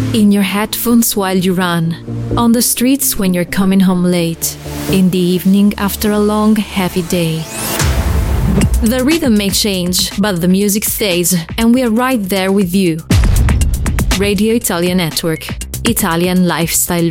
In your headphones while you run, on the streets when you're coming home late, in the evening after a long, heavy day. The rhythm may change, but the music stays, and we are right there with you. Radio Italia Network, Italian Lifestyle